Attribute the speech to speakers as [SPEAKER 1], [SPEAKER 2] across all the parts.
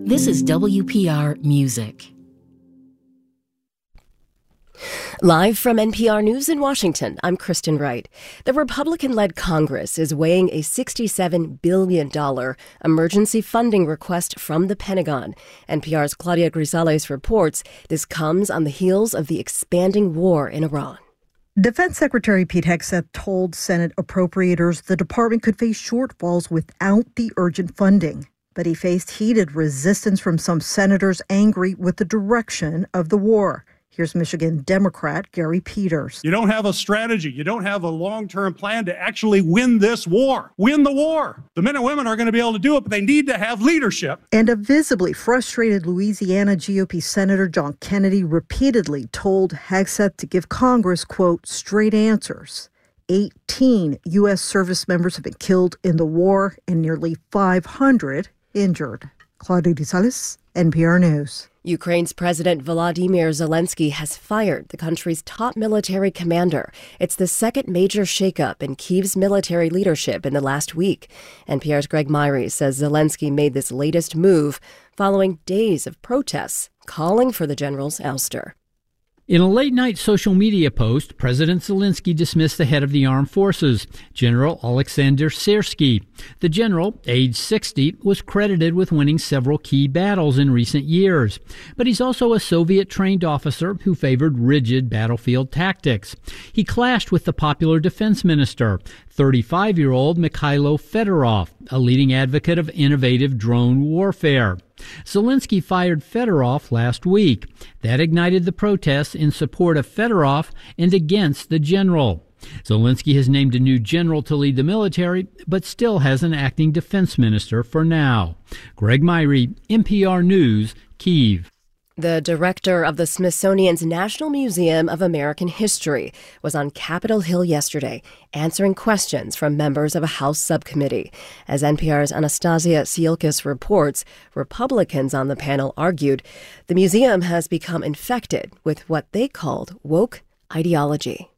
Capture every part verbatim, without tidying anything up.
[SPEAKER 1] This is W P R Music.
[SPEAKER 2] Live from N P R News in Washington, I'm Kristen Wright. The Republican-led Congress is weighing a sixty-seven billion dollars emergency funding request from the Pentagon. N P R's Claudia Grisales reports this comes on the heels of the expanding war in Iran.
[SPEAKER 3] Defense Secretary Pete Hegseth told Senate appropriators the department could face shortfalls without the urgent funding. But he faced heated resistance from some senators angry with the direction of the war. Here's Michigan Democrat Gary Peters.
[SPEAKER 4] You don't have a strategy. You don't have a long-term plan to actually win this war. Win the war. The men and women are going to be able to do it, but they need to have leadership.
[SPEAKER 3] And a visibly frustrated Louisiana G O P Senator John Kennedy repeatedly told Hegseth to give Congress, quote, straight answers. eighteen U S service members have been killed in the war and nearly five hundred injured. Claudia Grisales, N P R News.
[SPEAKER 2] Ukraine's President Volodymyr Zelensky has fired the country's top military commander. It's the second major shakeup in Kyiv's military leadership in the last week. N P R's Greg Myrie says Zelensky made this latest move following days of protests calling for the general's ouster.
[SPEAKER 5] In a late-night social media post, President Zelensky dismissed the head of the armed forces, General Alexander Syrsky. The general, age sixty, was credited with winning several key battles in recent years. But he's also a Soviet-trained officer who favored rigid battlefield tactics. He clashed with the popular defense minister, thirty-five-year-old Mikhailo Fedorov, a leading advocate of innovative drone warfare. Zelensky fired Fedorov last week. That ignited the protests in support of Fedorov and against the general. Zelensky has named a new general to lead the military, but still has an acting defense minister for now. Greg Myrie, N P R News, Kyiv.
[SPEAKER 2] The director of the Smithsonian's National Museum of American History was on Capitol Hill yesterday, answering questions from members of a House subcommittee. As N P R's Anastasia Siolkas reports, Republicans on the panel argued the museum has become infected with what they called woke ideology.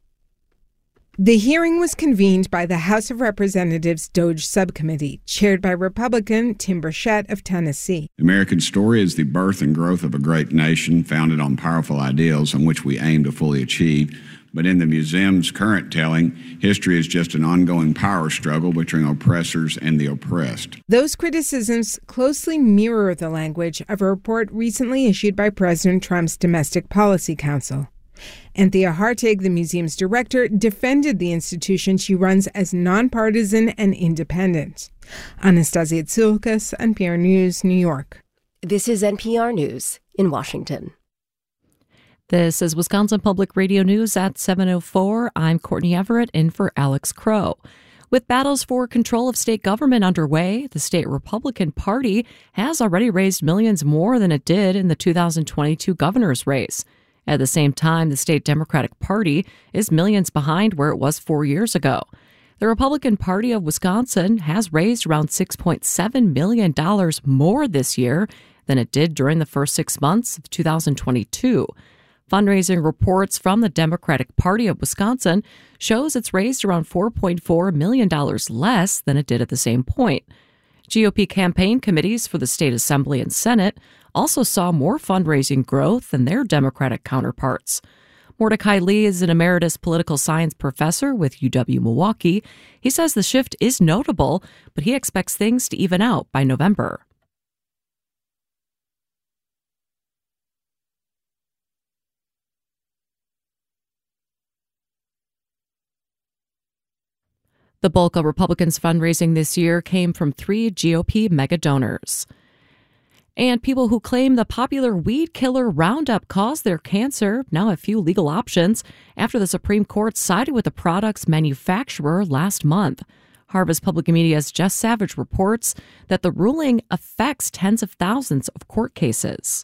[SPEAKER 6] The hearing was convened by the House of Representatives DOJ Subcommittee, chaired by Republican Tim Burchett of Tennessee.
[SPEAKER 7] The American story is the birth and growth of a great nation founded on powerful ideals on which we aim to fully achieve. But in the museum's current telling, history is just an ongoing power struggle between oppressors and the oppressed.
[SPEAKER 6] Those criticisms closely mirror the language of a report recently issued by President Trump's Domestic Policy Council. Anthea Hartig, the museum's director, defended the institution she runs as nonpartisan and independent. Anastasia Siolkas, N P R News, New York.
[SPEAKER 2] This is N P R News in Washington.
[SPEAKER 8] This is Wisconsin Public Radio News at seven oh four. I'm Courtney Everett in for Alex Crow. With battles for control of state government underway, the state Republican Party has already raised millions more than it did in the two thousand twenty-two governor's race. At the same time, the state Democratic Party is millions behind where it was four years ago. The Republican Party of Wisconsin has raised around six point seven million dollars more this year than it did during the first six months of two thousand twenty-two. Fundraising reports from the Democratic Party of Wisconsin shows it's raised around four point four million dollars less than it did at the same point. G O P campaign committees for the state Assembly and Senate also saw more fundraising growth than their Democratic counterparts. Mordecai Lee is an emeritus political science professor with U W Milwaukee. He says the shift is notable, but he expects things to even out by November. The bulk of Republicans' fundraising this year came from three G O P mega donors. And people who claim the popular weed killer Roundup caused their cancer now have few legal options after the Supreme Court sided with the product's manufacturer last month. Harvest Public Media's Jess Savage reports that the ruling affects tens of thousands of court cases.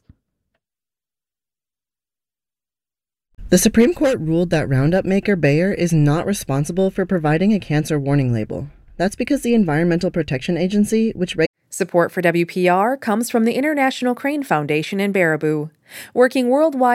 [SPEAKER 9] The Supreme Court ruled that Roundup maker Bayer is not responsible for providing a cancer warning label. That's because the Environmental Protection Agency, which
[SPEAKER 10] Support for W P R comes from the International Crane Foundation in Baraboo, working worldwide